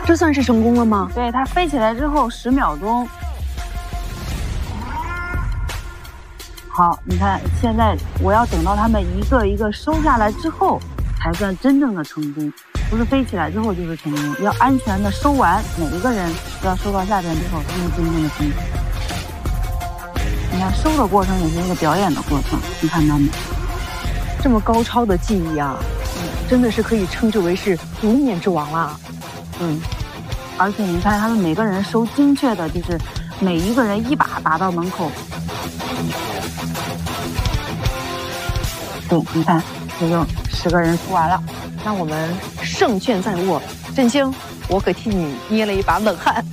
这算是成功了吗？ 对，它飞起来之后10秒钟。好，你看现在我要等到他们一个一个收下来之后，才算真正的成功。不是飞起来之后就是成功，要安全的收完，每一个人都要收到下边之后，才是真正的成功。你看收的过程也是一个表演的过程，你看到没？ 这么高超的技艺啊，真的是可以称之为是无冕之王啦。 而且你看他们每个人收精确的，就是每一个人一把打到门口。对，你看这就10个人出完了。 那我们胜券在握，振兴，我可替你捏了一把冷汗。